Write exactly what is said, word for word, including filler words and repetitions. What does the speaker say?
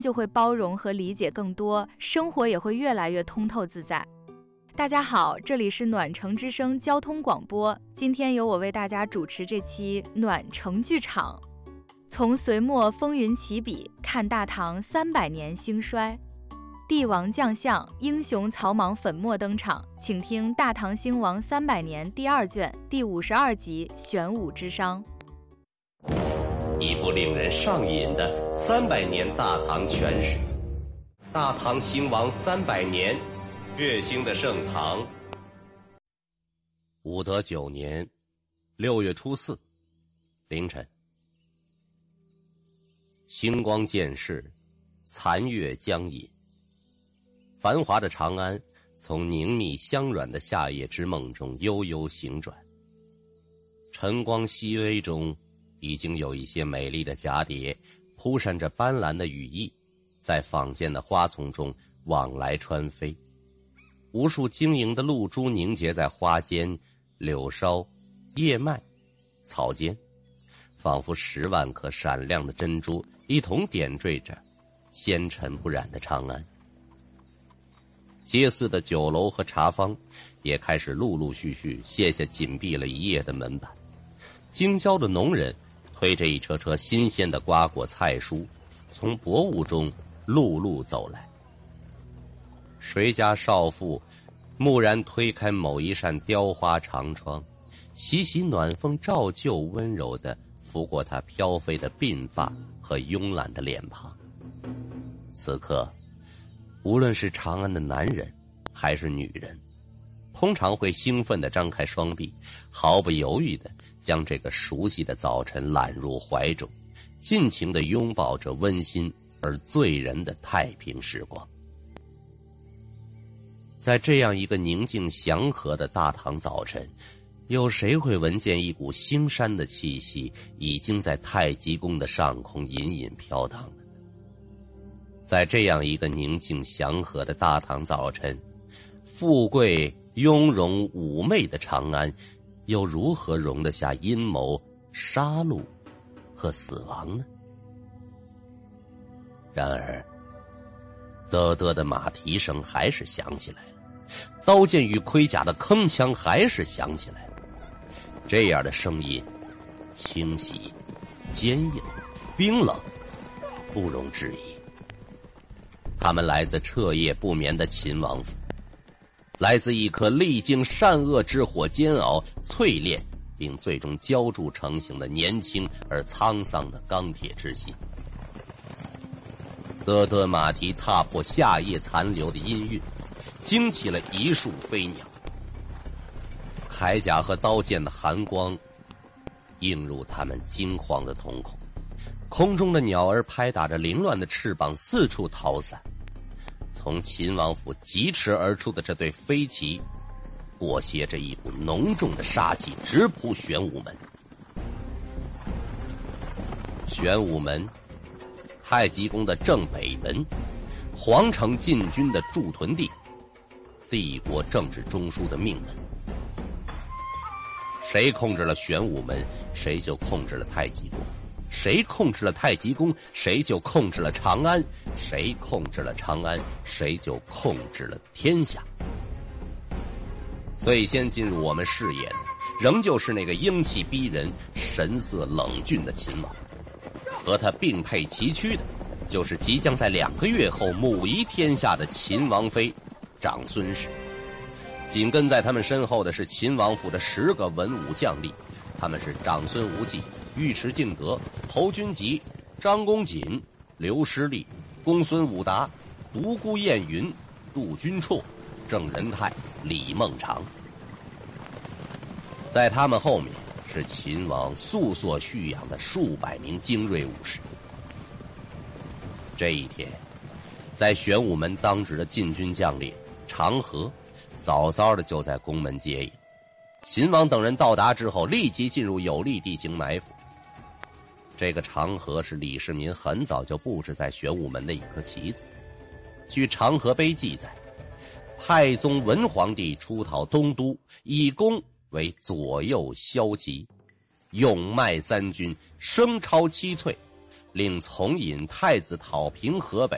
就会包容和理解更多，生活也会越来越通透自在。大家好，这里是暖城之声交通广播，今天由我为大家主持这期暖城剧场。从隋末风云起笔，看大唐三百年兴衰，帝王将相、英雄草莽粉墨登场，请听《大唐兴亡三百年》第二卷第五十二集《玄武之殇》。 一部令人上瘾的三百年大唐全史。大唐兴亡三百年，月兴的盛唐。武德九年六月初四凌晨，星光渐逝，残月将隐。繁华的长安从凝密香软的夏夜之梦中悠悠醒转。晨光熹微中，已经有一些美丽的蛱蝶铺扇着斑斓的羽翼，在坊间的花丛中往来穿飞。无数晶莹的露珠凝结在花间、柳梢、叶脉、草间，仿佛十万颗闪亮的珍珠一同点缀着纤尘不染的长安。街市的酒楼和茶坊也开始陆陆续续卸下紧闭了一夜的门板。京郊的农人推着一车车新鲜的瓜果菜蔬，从薄雾中陆路走来。谁家少妇蓦然推开某一扇雕花长窗，习习暖风照旧温柔地拂过她飘飞的鬓发和慵懒的脸庞。此刻，无论是长安的男人还是女人，通常会兴奋地张开双臂，毫不犹豫地将这个熟悉的早晨揽入怀中，尽情地拥抱着温馨而醉人的太平时光。在这样一个宁静祥和的大唐早晨，有谁会闻见一股腥膻的气息已经在太极宫的上空隐隐飘荡了？在这样一个宁静祥和的大唐早晨，富贵雍容妩媚的长安又如何容得下阴谋、杀戮和死亡呢？然而嘚嘚的马蹄声还是响起来了，刀剑与盔甲的铿锵还是响起来了。这样的声音清晰、坚硬、冰冷，不容置疑。他们来自彻夜不眠的秦王府，来自一颗历经善恶之火煎熬、淬炼并最终浇铸成型的年轻而沧桑的钢铁之心。嘚嘚马蹄踏破夏夜残留的阴韵，惊起了一束飞鸟。铠甲和刀剑的寒光映入他们惊慌的瞳孔，空中的鸟儿拍打着凌乱的翅膀四处逃散。从秦王府疾驰而出的这对飞骑，裹挟着一股浓重的杀气，直扑玄武门。玄武门，太极宫的正北门，皇城禁军的驻屯地，帝国政治中枢的命门。谁控制了玄武门，谁就控制了太极宫；谁控制了太极宫，谁就控制了长安；谁控制了长安，谁就控制了天下。最先进入我们视野的，仍旧是那个英气逼人、神色冷峻的秦王。和他并配齐驱的，就是即将在两个月后母仪天下的秦王妃长孙氏。紧跟在他们身后的是秦王府的十个文武将吏，他们是长孙无忌、尉迟敬德、侯君集、张公瑾、刘师立、公孙武达、独孤雁云、杜君绰、郑仁泰、李孟尝。在他们后面是秦王素所蓄养的数百名精锐武士。这一天，在玄武门当值的禁军将领长河早早的就在宫门接应。秦王等人到达之后，立即进入有利地形埋伏。这个长河是李世民很早就布置在玄武门的一颗棋子。据长河碑记载，太宗文皇帝出讨东都，以攻为左右骁骑，勇迈三军，声超七粹，令从引太子讨平河北，